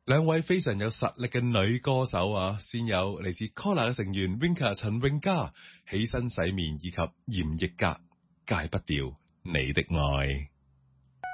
兩位非常有實力嘅女歌手啊，先有嚟自 COLLAR 嘅成員 Winka 陳詠嘉，起身洗面以及嚴奕格戒不掉你的愛。